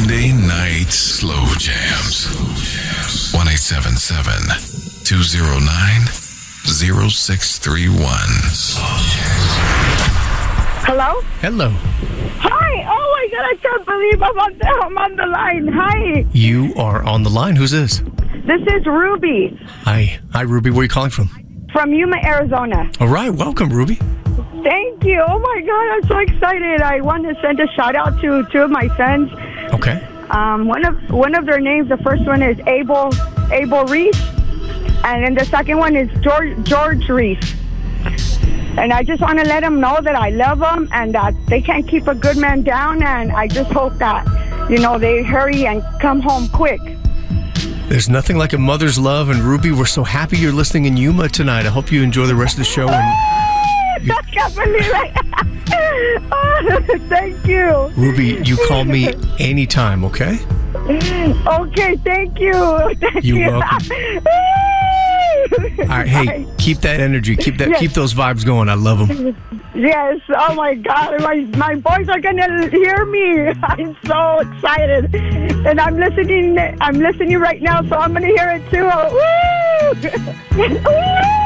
Monday Night Slow Jams. 1-877-209-0631. Hello? Hello. Hi! Oh my God, I can't believe I'm on the line. Hi! You are on the line. Who's this? This is Ruby Hi, Ruby. Where are you calling from? from Yuma, Arizona. All right. Welcome, Ruby. Thank you. Oh my God, I'm so excited. I want to send a shout out to two of my sons. Okay. One of their names, the first one is Abel Reese, and then the second one is George Reese. And I just want to let them know that I love them and that they can't keep a good man down. And I just hope that, they hurry and come home quick. There's nothing like a mother's love. And Ruby, we're so happy you're listening in Yuma tonight. I hope you enjoy the rest of the show. I can't believe it. Oh, thank you. Ruby, you call me anytime, okay? Okay, thank you. You're welcome. All right, hey, keep that energy. Keep those vibes going. I love them. Yes. Oh my God, my boys are gonna hear me. I'm so excited, and I'm listening right now, so I'm gonna hear it too. Woo! Woo!